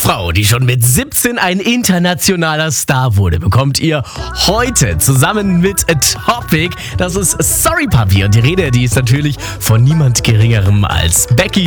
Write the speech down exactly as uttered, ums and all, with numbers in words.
Frau, die schon mit siebzehn ein internationaler Star wurde, bekommt ihr heute zusammen mit A Topic. Das ist Sorry Papi. Und die Rede, die ist natürlich von niemand Geringerem als Becky